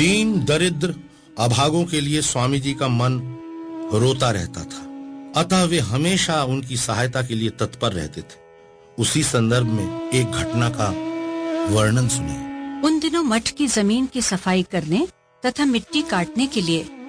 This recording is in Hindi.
दीन दरिद्र अभागों के लिए स्वामी जी का मन रोता रहता था, अतः वे हमेशा उनकी सहायता के लिए तत्पर रहते थे। उसी संदर्भ में एक घटना का वर्णन सुनिए। उन दिनों मठ की जमीन की सफाई करने तथा मिट्टी काटने के लिए